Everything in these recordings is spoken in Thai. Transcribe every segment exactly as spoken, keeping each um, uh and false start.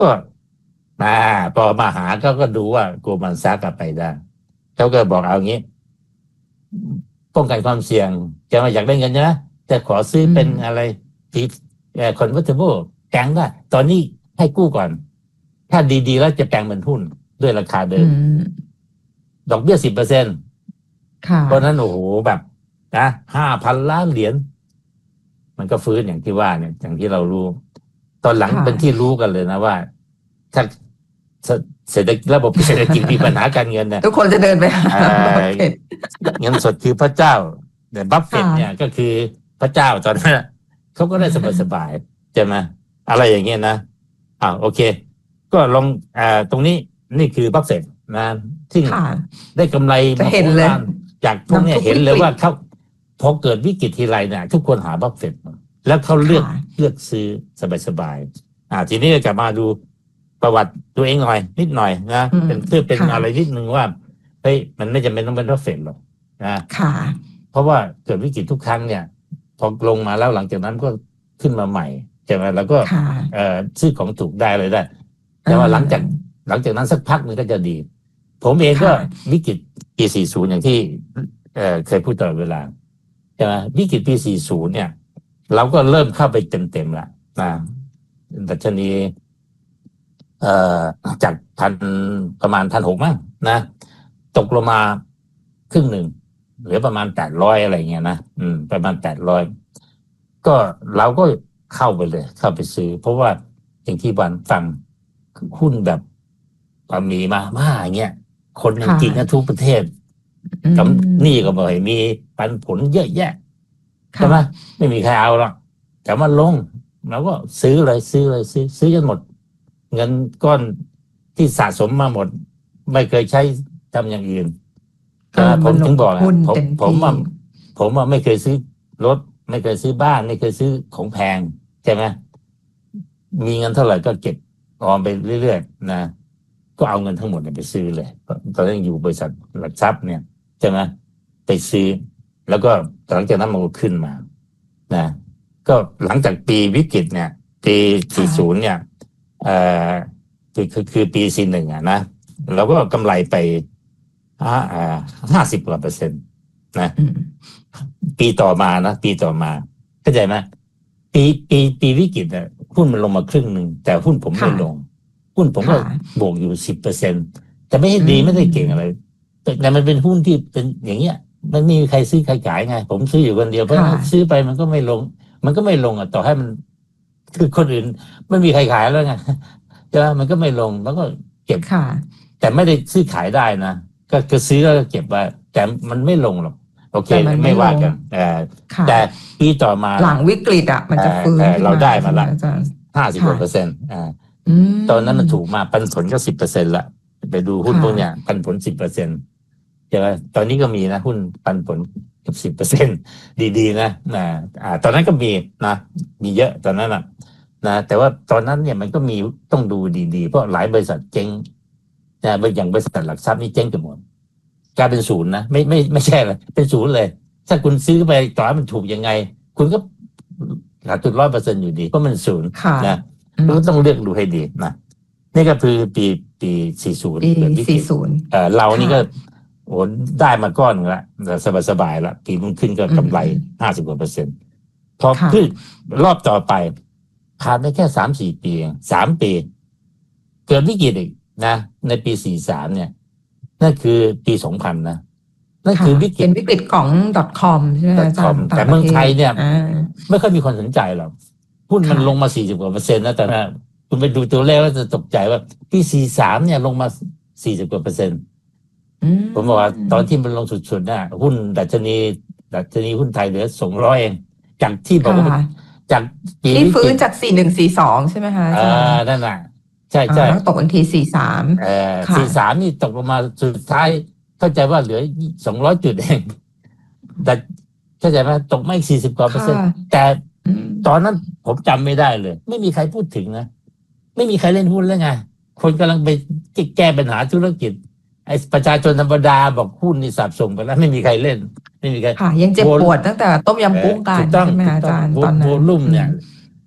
ก็มาพอมาหาเขาก็ดูว่าโกลแมนแซกส์ไปได้เขาก็บอกเอางี้ป้องกันความเสี่ยงจะมาอยากได้เงินนะแต่ขอซื้อเป็นอะไรที่คอนเวอร์ทิเบิลแปลงได้ตอนนี้ให้กู้ก่อนถ้าดีๆแล้วจะแปลงเป็นหุ้นด้วยราคาเดิมดอกเบี้ยสิบเปอร์เซ็นต์เพราะนั้นโอ้โหแบบนะห้าพันล้านเหรียญมันก็ฟื้นอย่างที่ว่าเนี่ยอย่างที่เรารู้ตอนหลังเป็นที่รู้กันเลยนะว่าถ้าเศรษฐกิจระบบเศรษฐกิจมีปัญหาการเงินเนี่ยทุกคนจะเดินไปหาเงินสดคือพระเจ้าแต่บัฟเฟตต์เนี่ยก็คือพระเจ้าตอนนั้นเขาก็ได้สบายๆใช่ไหมอะไรอย่างเงี้ยนะอ่าโอเคก็ลองอ่าตรงนี้นี่คือบัฟเฟตต์นะที่ได้กำไรมาโหฬารจากพวกนี้เห็นเลยว่าเขาพอเกิดวิกฤตทีไรเนี่ยทุกคนหาบัฟเฟตต์แล้วเขาเลือกเลือกซื้อสบายๆอ่าทีนี้กลับมาดูประวัติตัวเองหน่อยนิดหน่อยนะเป็นเพื่อเป็นอะไรนิดนึงว่าเฮ้ยมันไม่จำเป็นต้องเป็นบัฟเฟตต์หรอกนะเพราะว่าเกิดวิกฤตทุกครั้งเนี่ยพอลงมาแล้วหลังจากนั้นก็ขึ้นมาใหม่ใช่ไหมแล้วก็เอ่อซื้อของถูกได้เลยได้แต่ว่าหลังจากหลังจากนั้นสักพักมันก็จะดีผมเองก็วิกฤตปีสี่สิบอย่างที่เอ่อเคยพูดตลอดเวลาใช่ไหมวิกฤตปีสี่สิบเนี่ยเราก็เริ่มเข้าไปเต็มๆละนะดัชนีเอ่อจากพันประมาณพันหกมั้งนะตกลงมาครึ่งหนึ่งเหลือประมาณแปดร้อยอะไรเงี้ยนะอืมประมาณแปดร้อยก็เราก็เข้าไปเลยเข้าไปซื้อเพราะว่าอย่างที่วันฟังหุ้นแบบมีมามาอย่างเงี้ยคนยังกินกันทุกประเทศกับนี่ก็บอกให้มีปันผลเยอะแยะใช่ไหมไม่มีใครเอาหรอกแต่มาลงเราก็ซื้อเลยซื้อเลยซื้อซื้อจนหมดเงินก้อนที่สะสมมาหมดไม่เคยใช้ทำอย่างอื่นผมถึงบอกผมผมว่าผมว่าไม่เคยซื้อรถไม่เคยซื้อบ้านไม่เคยซื้อของแพงใช่ไหมมีเงินเท่าไหร่ก็เก็บออมไปเรื่อยๆนะก็เอาเงินทั้งหมดไปซื้อเลยตอนนั้นอยู่บริษัทหลักทรัพย์เนี่ยใช่ไหมไปซื้อแล้วก็หลังจากนั้นมันก็ขึ้นมานะก็หลังจากปีวิกฤตเนี่ยปีสี่สิบเนี่ยเอ่อคือคือคือปีสี่หนึ่งอ่ะนะเราก็กำไรไปห้าอ่าห้าสิบกว่าเปอร์เซ็นต์นะปีต่อมานะปีต่อมาเข้าใจไหมปีปีปีวิกฤตเนี่ยหุ้นมันลงมาครึ่งหนึ่งแต่หุ้นผมไม่ลงหุ้นผมก็บวกอยู่สิบเปอร์เซ็นต์แต่ไม่ให้ดีไม่ได้เก่งอะไรแต่มันเป็นหุ้นที่เป็นอย่างเงี้ยมันไม่มีใครซื้อใครขายไงผมซื้ออยู่คนเดียวเพราะซื้อไปมันก็ไม่ลงมันก็ไม่ลงอ่ะต่อให้มันคือคนอื่นไม่มีใครขายแล้วไงใช่ไหมมันก็ไม่ลงแล้วก็เก็บแต่ไม่ได้ซื้อขายได้นะก็คือซื้อแล้วก็เก็บไว้แต่มันไม่ลงหรอกโอเคไม่ว่ากันแต่ปีต่อมาหลังวิกฤตอ่ะมันจะฟื้นเราได้มาละห้าสิบกว่าเปอร์เซ็นต์อ่าตอนนั้นมันถูกมาปันผลก็สิบเปอร์เซ็นต์ละไปดูหุ้นพวกเนี้ยปันผลสิบเปอร์เซ็นต์ใช่ไหมตอนนี้ก็มีนะหุ้นปันผลกับสิบเปอร์เซ็นต์ดีๆนะนะอ่าตอนนั้นก็มีนะมีเยอะตอนนั้นนะนะแต่ว่าตอนนั้นเนี่ยมันก็มีต้องดูดีๆเพราะหลายบริษัทเจ๊งนะอย่างบริษัทหลักทรัพย์นี่เจ๊งกันหมดกลายเป็นศูนย์นะไม่ไม่ไม่ใช่เลยเป็นศูนย์เลยถ้าคุณซื้อไปต่อให้มันถูกยังไงคุณก็ขาดทุนร้อยเปอร์เซ็นต์อยู่ดีเพราะมันศูนย์นะก็ต้องเลือกดูให้ดีนะนี่ก็คือปีปีสี่สิบปีสี่สิบเอ่อเรานี่ก็โอ้ได้มาก้อนละสบายๆละปีมันขึ้นก็กำไรห้าสิบกว่าเปอร์เซ็นต์พอขึ้นรอบต่อไปผ่านไปแค่สามสี่ปีสามปีเกิดวิกฤตอีกนะในปีสี่สามเนี่ยนั่นคือปีสองพันนะนั่นคือวิกฤตเป็นวิกฤตของ .com ใช่ไหมอาจารย์แต่เมืองไทยเนี่ยไม่ค่อยมีคนสนใจหรอกหุ้นมันลงมาสี่สิบกว่าเปอร์เซ็นต์นะแต่นะคุณไปดูตัวเลขแล้วจะตกใจว่าปีสี่สามเนี่ยลงมาสี่สิบกว่าเปอร์เซ็นต์ผมบอกว่าตอนที่มันลงสุดๆน่ะหุ้นดัชนีดัชนีหุ้นไทยเหลือสองร้อยเองจากที่บอกว่าจากที่ฟื้นจากสี่หนึ่งสี่สองใช่ไหมคะอ่านั่นแหละใช่ใช่ตกวันที่สี่สามเออสี่สามนี่ตกลงมาสุดท้ายเข้าใจว่าเหลือสองร้อยจุดเองแต่เข้าใจไหมตกไม่สี่สิบกว่าเปอร์เซ็นต์แต่ตอนนั้นผมจำไม่ได้เลยไม่มีใครพูดถึงนะไม่มีใครเล่นหุ้นแล้วไงคนกำลังไปแก้ปัญหาธุรกิจไอ้ประชาชนธรรมดาบอกหุ้นนี่สับส่งไปแล้วไม่มีใครเล่นไม่มีใครค่ะยังเจ็บปวดตั้งแต่ต้มยำกุ้งกันใช่ไหมอาจารย์ตอนนั้นโวลุ่มเนี่ย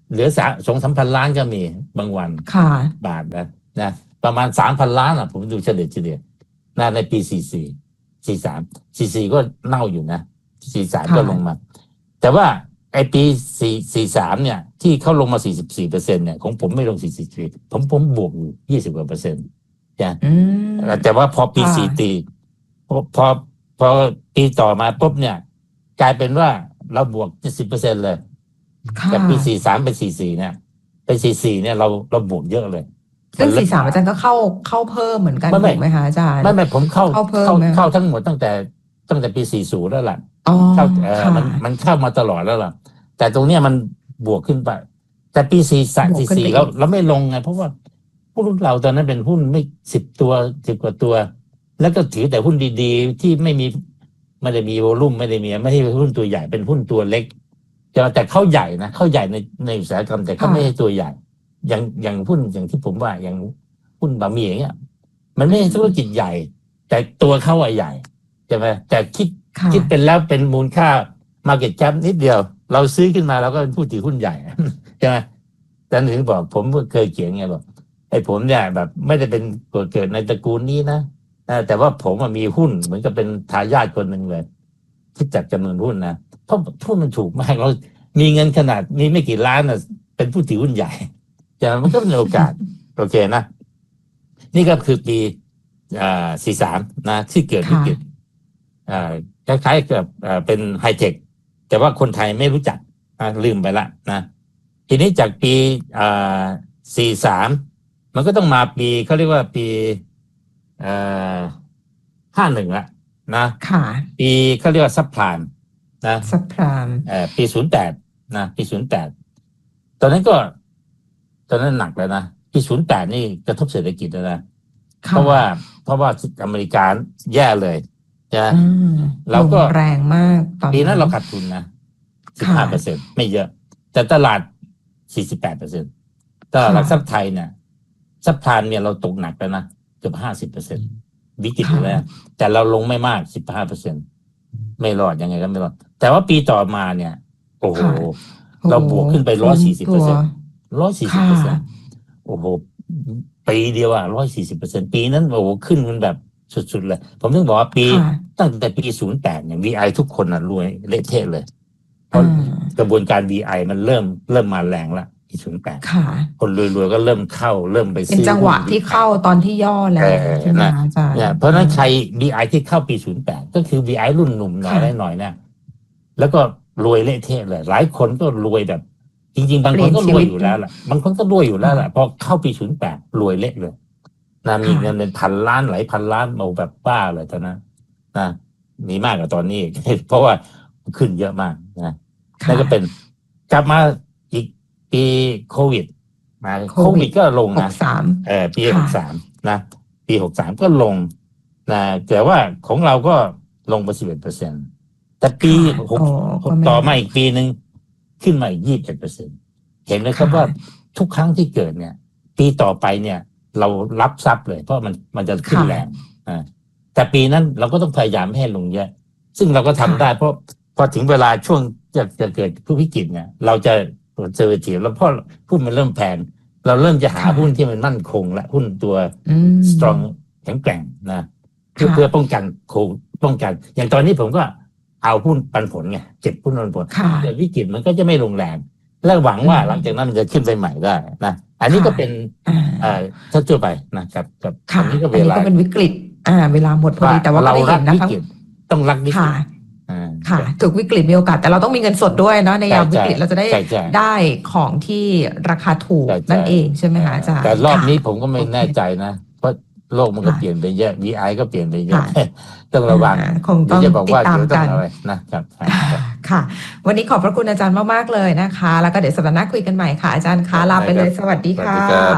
เหลือสองสามพันล้านก็มีบางวันค่ะบาทนะนะประมาณสามพันล้านอ่ะผมดูเฉลี่ยเฉลี่ยนะในปีสี่สี่ สี่สาม สี่สี่ก็เน่าอยู่นะสี่สามก็ลงมาแต่ว่าไอ้ปีสี่สี่สามเนี่ยที่เขาลงมาสี่สิบสี่เปอร์เซ็นต์เนี่ยของผมไม่ลงสี่สิบสี่ผมผมบวกอยู่ยี่สิบกว่าเปอร์เซ็นต์นะแต่ว่าพอปีสี่ตีพอพอพอปีต่อมาปุ๊บเนี่ยกลายเป็นว่าเราบวกเจ็ดสิบเปอร์เซ็นต์เลยจากปีสี่สามเป็นสี่สี่เนี่ยไปสี่สี่เนี่ยเราเราบวกเยอะเลยซึ่งสี่สามอาจารย์ก็เข้าเข้าเพิ่มเหมือนกันถูกไหมคะอาจารย์ไม่ไม่ผมเข้าเข้าเพิ่มเข้าทั้งหมดตั้งแต่ตั้งแต่ปีสี่สิบแล้วล่ะเข้าเออมันมันเข้ามาตลอดแล้วล่ะแต่ตรงเนี้ยมันบวกขึ้นไปแต่ปีสี่สามสี่สี่เราเราไม่ลงไงเพราะว่าหุ้นเราตอนนั้นเป็นหุ้นไม่สิบตัวสิบกว่าตัวแล้วก็ถือแต่หุ้นดีๆที่ไม่มีไม่ได้มีโวลุ่มไม่ได้มีไม่ใช่หุ้นตัวใหญ่เป็นหุ้นตัวเล็กแต่เข้าใหญ่นะเข้าใหญ่ในในอุตสาหกรรมแต่ก็ไม่ใช่ตัวใหญ่อย่างอย่างหุ้นอย่างที่ผมว่าอย่างหุ้นบะหมี่อย่างเงี้ยมันไม่ใช่ธุรกิจใหญ่แต่ตัวเขาอะใหญ่ใช่ไหมแต่คิดคิดเป็นแล้วเป็นมูลค่า market cap นิดเดียวเราซื้อขึ้นมาเราก็เป็นผู้ถือหุ้นใหญ่ใช่ไหมแต่ถึงบอกผมเคยเขียนไงบอกไอ้ผมเนี่ยแบบไม่ได้เป็นเกิดในตระกูลนี้นะแต่ว่าผมมีหุ้นเหมือนกับเป็นทายาทคนหนึ่งเลยคิดจากจำนวนหุ้นนะเพราะหุ้นมันถูกมากเรามีเงินขนาดนี้ไม่กี่ล้านนะเป็นผู้ถือหุ้นใหญ่จะมันก็เป็นโอกาสโอเคนะนี่ก็คือปีอ่าสี่สามนะที่เกิดวิกฤตอ่าคล้ายๆกับอ่าเป็นไฮเทคแต่ว่าคนไทยไม่รู้จักอ่าลืมไปละนะทีนี้จากปีอ่าสี่สามมันก็ต้องมาปีเขาเรียกว่าปีอ่าห้าหนึ่งละนะปีเขาเรียกว่าซับพลามนะซับพลามเอ่อปีศูนย์แปดนะปีศูนย์แปดตอนนั้นก็ตอนนั้นหนักแล้วนะปีศูนย์แปดนี่กระทบเศรษฐกิจแล้วนะเพราะว่าเพราะว่าอเมริกาแย่เลยนะเราก็แรงมากตอนปีนั้นเราขาดทุนนะ สิบห้าเปอร์เซ็นต์ ไม่เยอะแต่ตลาด สี่สิบแปดเปอร์เซ็นต์ ตลาดหลักทรัพย์ไทยเนี่ยซับพลามเนี่ยเราตกหนักแล้วนะเกือบ ห้าสิบเปอร์เซ็นต์ วิกฤตอยู่แล้วแต่เราลงไม่มาก สิบห้าเปอร์เซ็นต์ ไม่รอดยังไงก็ไม่รอดแต่ว่าปีต่อมาเนี่ยโอ้โหเราบวกขึ้นไป หนึ่งร้อยสี่สิบเปอร์เซ็นต์ หนึ่งร้อยสี่สิบเปอร์เซ็นต์ โอ้โหปีเดียวอ่ะ หนึ่งร้อยสี่สิบเปอร์เซ็นต์ ปีนั้นโอ้โหขึ้นมันแบบสุดๆเลยผมถึงบอกว่าปีตั้งแต่ปีศูนย์แปดเนี่ย วี ไอ ทุกคนน่ะรวยเละเทะเลยเพราะกระบวนการ วี ไอ มันเริ่มเริ่มมาแรงละปีศูนย์แปดคนรวยๆก็เริ่มเข้าเริ่มไปซื้อเป็นจังหวะที่เข้าตอนที่ย่อแล้วใช่ไหมอาจารย์เพราะนั้นใคร วี ไอ ที่เข้าปีศูนย์แปดก็คือ วี ไอ รุ่นหนุ่มน้อยหน่อยเนี่ยแล้วก็รวยเละเทะเลยหลายคนก็รวยแบบจริงๆบางคนก็รวยอยู่แล้วล่ะบางคนก็รวยอยู่แล้วล่ะพอเข้าปีศูนย์แปดรวยเละเลยนะมีเงินเป็นพันล้านหลายพันล้านเอาแบบบ้าเลยตอนนั้นนะมีมากกว่าตอนนี้เพราะว่าขึ้นเยอะมากนะนั่นก็เป็นกลับมาอีกปีโควิดมาโควิดก็ลงนะเออปีหกสามนะปีหกสามก็ลงนะแต่ว่าของเราก็ลงไป สิบเอ็ดเปอร์เซ็นต์ แต่ปีหกต่อมาอีกปีนึงขึ้นมาอีก ยี่สิบเอ็ดเปอร์เซ็นต์ เห็นไหมครับว่าทุกครั้งที่เกิดเนี่ยปีต่อไปเนี่ยเรารับทรัพย์เลยเพราะมันมันจะขึ้นแรงอ่าแต่ปีนั้นเราก็ต้องพยายามให้ลงเยอะซึ่งเราก็ทำได้เพราะพอถึงเวลาช่วงจะจะเกิดผู้วิกฤตเนี่ยเราจะเจอทีแล้วเพราะหุ้นมันเริ่มแพงเราเริ่มจะหาหุ้นที่มันมั่นคงและหุ้นตัว strong แข็งแกร่งนะเพื่อเพื่อป้องกันโคป้องกันอย่างตอนนี้ผมก็เอาหุ้นปันผลไงเก็บหุ้นปันผลเกิดวิกฤตมันก็จะไม่ลงแรงและหวังว่าหลังจากนั้นมันจะขึ้นไปใหม่ได้นะอันนี้ก็เป็นอ่าทั่วไปนะครับกับอันนี้ก็เวลาเป็นวิกฤตอ่าเวลาหมดพอดีแต่ว่าเราได้เห็นนะคะต้องรักวิกฤตค่ะถูกวิกฤตมีโอกาสแต่เราต้องมีเงินสดด้วยเนาะในยามวิกฤตเราจะได้ได้ของที่ราคาถูกนั่นเองใช่ไหมคะอาจารย์แต่รอบนี้ผมก็ไม่แน่ใจนะเพราะโลกมันก็เปลี่ยนไปเยอะ วี ไอ ก็เปลี่ยนไปเยอะต้องระวังคงต้องติดตามกันนะครับค่ะวันนี้ขอบพระคุณอาจารย์มากๆเลยนะคะแล้วก็เดี๋ยวสัปดาห์หน้าคุยกันใหม่ค่ะอาจารย์คะลาไปเลยสวัสดีค่ะ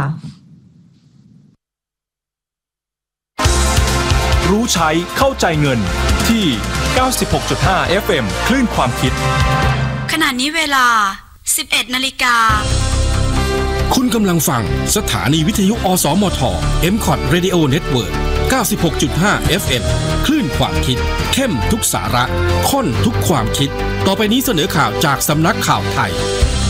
รู้ใช้เข้าใจเงินที่ เก้าสิบหกจุดห้า เอฟ เอ็ม คลื่นความคิดขณะนี้เวลา สิบเอ็ดนาฬิกาคุณกำลังฟังสถานีวิทยุอสมท เอ็ม คอท Radio Network เก้าสิบหกจุดห้า เอฟ เอ็ม คลื่นความคิดเข้มทุกสาระข้นทุกความคิดต่อไปนี้เสนอข่าวจากสำนักข่าวไทย